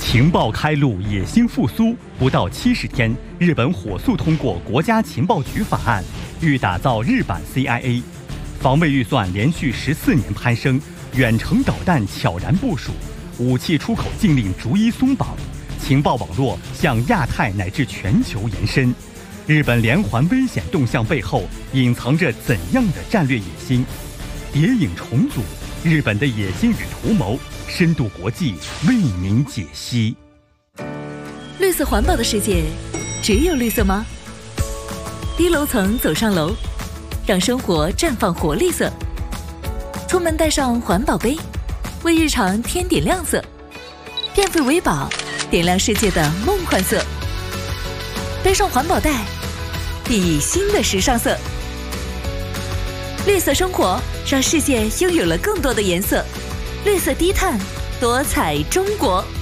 情报开路，野心复苏。不到70天，日本火速通过国家情报局法案，欲打造日版 CIA。防卫预算连续14年攀升，远程导弹悄然部署，武器出口禁令逐一松绑，情报网络向亚太乃至全球延伸。日本连环危险动向背后隐藏着怎样的战略野心？谍影重组，日本的野心与图谋，深度国际为您解析。 绿色环保的世界，只有绿色吗？低楼层走上楼，让生活绽放活力色。出门带上环保杯，为日常添点亮色。变废为宝，点亮世界的梦幻色。背上环保袋，熠熠新的时尚色。绿色生活，让世界拥有了更多的颜色。绿色低碳，多彩中国。